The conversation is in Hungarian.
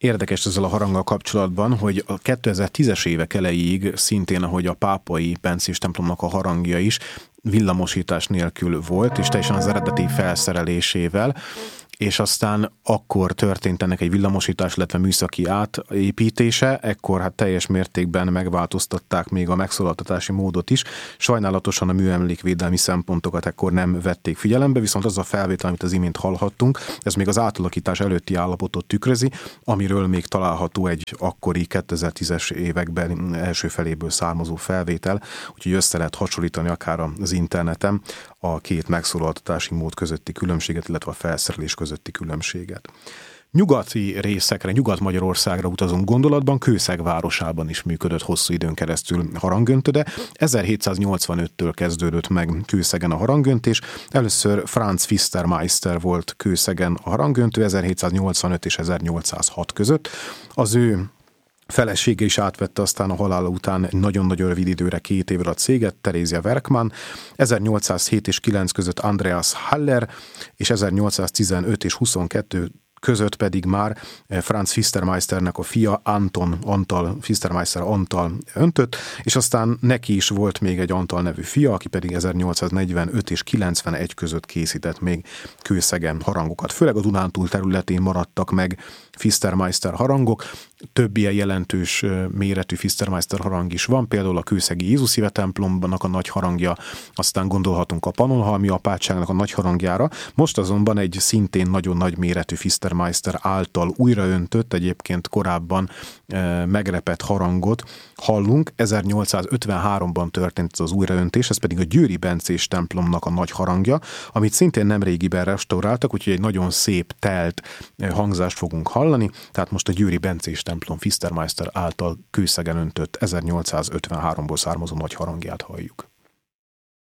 Érdekes ezzel a haranggal kapcsolatban, hogy a 2010-es évek elejéig szintén, ahogy a pápai Bencés templomnak a harangja is villamosítás nélkül volt, és teljesen az eredeti felszerelésével, és aztán akkor történt ennek egy villamosítás, illetve műszaki átépítése, ekkor hát teljes mértékben megváltoztatták még a megszólaltatási módot is. Sajnálatosan a műemlékvédelmi szempontokat ekkor nem vették figyelembe, viszont az a felvétel, amit az imént hallhattunk, ez még az átalakítás előtti állapotot tükrözi, amiről még található egy akkori 2010-es években első feléből származó felvétel, úgyhogy össze lehet hasonlítani akár az interneten a két megszólaltatási mód közötti különbséget, illetve a felszerelés közötti különbséget. Nyugati részekre, Nyugat-Magyarországra utazunk gondolatban, Kőszeg városában is működött hosszú időn keresztül harangöntöde. 1785-től kezdődött meg Kőszegen a harangöntés. Először Franz Pfistermeister volt Kőszegen a harangöntő 1785 és 1806 között. Az ő felesége is átvette aztán a halála után nagyon-nagyon rövid időre, 2 évre a céget, Terézia Werkmann, 1807 és 9 között Andreas Haller, és 1815 és 22 között pedig már Franz Pfistermeisternek a fia Antal Pfistermeister Antal öntött, és aztán neki is volt még egy Antal nevű fia, aki pedig 1845 és 91 között készített még Kőszegen harangokat. Főleg a Dunántúl területén maradtak meg Pfistermeister harangok, több ilyen jelentős méretű Pfistermeister harang is van, például a kőszegi Jézus Szíve templomban a nagy harangja, aztán gondolhatunk a Pannonhalmi apátságnak a nagy harangjára. Most azonban egy szintén nagyon nagy méretű Pfistermeister által újraöntött, egyébként korábban megrepett harangot hallunk. 1853-ban történt ez az újraöntés, ez pedig a Győri Bencés templomnak a nagy harangja, amit szintén nemrégiben restauráltak, úgyhogy egy nagyon szép telt hangzást fogunk hallani, tehát most a Győri Bencés templom Pfistermeister által Kőszegen öntött 1853-ból származó nagy harangját halljuk.